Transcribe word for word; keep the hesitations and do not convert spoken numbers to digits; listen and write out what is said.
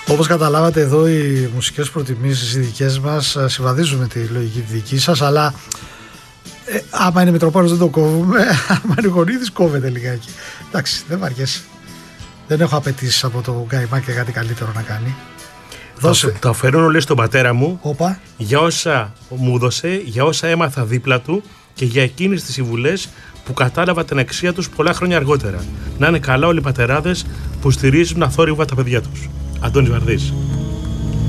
Όπως καταλάβατε εδώ, οι μουσικές προτιμήσεις οι δικές μας συμβαδίζουν με τη λογική τη δική σας, αλλά ε, άμα είναι Μητροπάνος δεν το κόβουμε, άμα είναι Γονίδης κόβεται λιγάκι. Εντάξει, δεν βαριέσαι. Δεν έχω απαιτήσεις από το Καϊμάκη για κάτι καλύτερο να κάνει. Δώσε. Το αφαιρώνω, λέει, στον πατέρα μου. Όπα. Για όσα μου δώσε, για όσα έμαθα δίπλα του και για εκείνες τις συμβουλές που κατάλαβα την αξία τους πολλά χρόνια αργότερα. Να είναι καλά όλοι οι πατεράδες που στηρίζουν αθόρυβα τα παιδιά τους. Αντώνης Βαρδής.